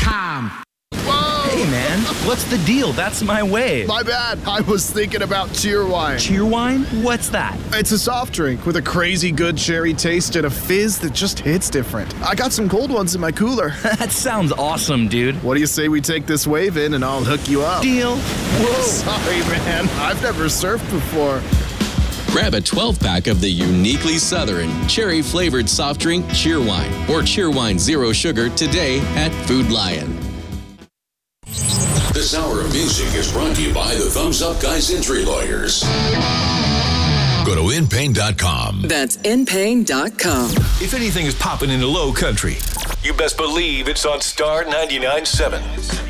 time. Whoa! Hey, man, what's the deal? That's my wave. My bad. I was thinking about Cheerwine. Cheerwine? What's that? It's a soft drink with a crazy good cherry taste and a fizz that just hits different. I got some cold ones in my cooler. That sounds awesome, dude. What do you say we take this wave in and I'll hook you up? Deal. Whoa. Sorry, man. I've never surfed before. Grab a 12-pack of the uniquely Southern cherry-flavored soft drink Cheerwine or Cheerwine Zero Sugar today at Food Lion. This hour of music is brought to you by the Thumbs Up Guys Injury Lawyers. Go to InPain.com. That's InPain.com. If anything is popping in the low country, you best believe it's on Star 99.7.